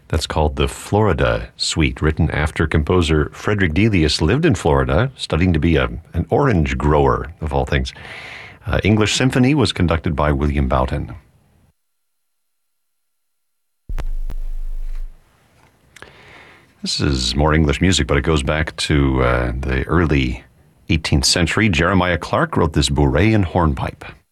That's called the Florida Suite, written after composer Frederick Delius lived in Florida, studying to be an orange grower, of all things. English Symphony was conducted by William Boughton. This is more English music, but it goes back to the early 18th century. Jeremiah Clark wrote this Bourrée and Hornpipe.